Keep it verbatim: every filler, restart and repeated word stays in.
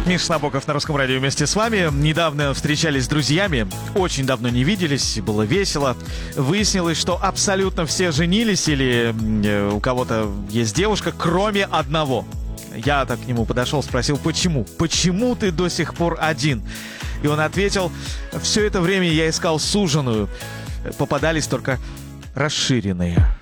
Миша Набоков на Русском радио вместе с вами. Недавно встречались с друзьями, очень давно не виделись, было весело. Выяснилось, что абсолютно все женились или э, у кого-то есть девушка, кроме одного. Я так к нему подошел, спросил, почему? Почему ты до сих пор один? И он ответил, все это время я искал суженую, попадались только расширенные.